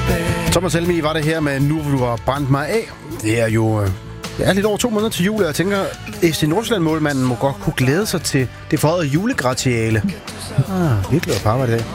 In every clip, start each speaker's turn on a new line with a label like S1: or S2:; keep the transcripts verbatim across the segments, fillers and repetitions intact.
S1: Thomas Helmig var det her med Nu vil du have brændt mig af. Det er jo det er lidt over to måneder til jul, og jeg tænker, F C Nordsjælland-målmanden må godt kunne glæde sig til det forhøjede julegratiale. Ah, virkelig var på arbejde i dag.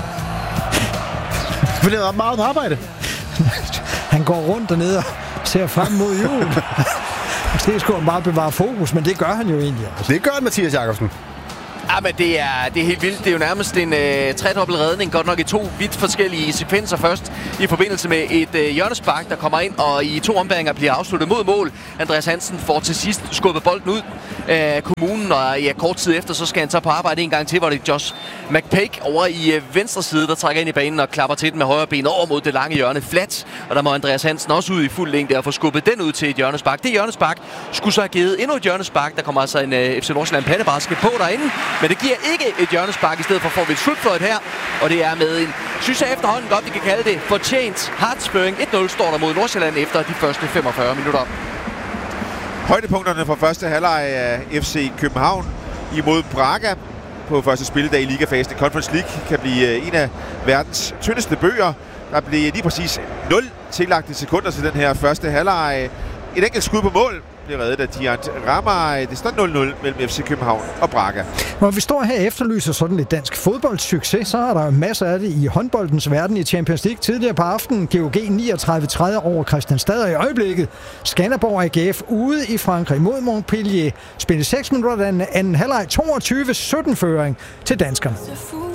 S1: For det er meget på arbejde.
S2: Han går rundt dernede og ser frem mod julen. Måske skulle han bare bevare fokus, men det gør han jo egentlig også.
S1: Det gør han, Mathias Jakobsen.
S3: Ja, men det er, det er helt vildt. Det er jo nærmest en øh, tredobbelt redning. Godt nok i to vidt forskellige sekvenser først i forbindelse med et øh, hjørnespark, der kommer ind, og i to ombæringer bliver afsluttet mod mål. Andreas Hansen får til sidst skubbet bolden ud af kommunen, og ja, kort tid efter, så skal han så på arbejde en gang til, hvor det er Josh McPake over i øh, venstre side, der trækker ind i banen og klapper til den med højre ben over mod det lange hjørne flat. Og der må Andreas Hansen også ud i fuld længde og få skubbet den ud til et hjørnespark. Det hjørnespark skulle så have givet endnu et hjørnespark. Der kommer altså en øh, F C Nordsjælland pandebasket på derinde. Men det giver ikke et hjørnespark. I stedet for får vi et slutfløjt her. Og det er med en, synes jeg efterhånden godt, vi kan kalde det, fortjent hardspørring. et nul står der mod Nordsjælland efter de første femogfyrre minutter.
S4: Højdepunkterne fra første halvleg af F C København imod Braga på første spilledag i ligafasen i Conference League kan blive en af verdens tyndeste bøger. Der blev lige præcis nul tillagte sekunder til den her første halvleg. Et enkelt skud på mål blev reddet af Diant Ramay. Det står nul nul mellem F C København og Braga.
S2: Når vi står her og efterlyser sådan lidt dansk fodboldsucces, så er der masser af det i håndboldens verden i Champions League. Tidligere på aftenen G O G niogtredive tredive over Kristianstad, og i øjeblikket Skanderborg A G F ude i Frankrig mod Montpellier. Spillet seks minutter af anden halvleg, toogtyve sytten føring til danskerne.